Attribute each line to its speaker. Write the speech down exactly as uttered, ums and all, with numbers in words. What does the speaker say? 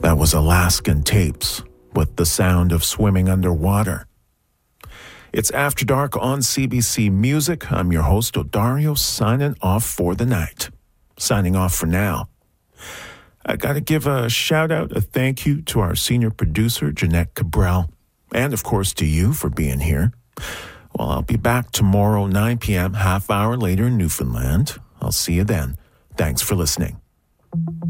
Speaker 1: That was Alaskan Tapes with The Sound of Swimming Underwater. It's After Dark on C B C Music. I'm your host, Odario, signing off for the night. Signing off for now. I got to give a shout out, a thank you to our senior producer, Jeanette Cabral, and of course to you for being here. Well, I'll be back tomorrow, nine p.m., half hour later in Newfoundland. I'll see you then. Thanks for listening.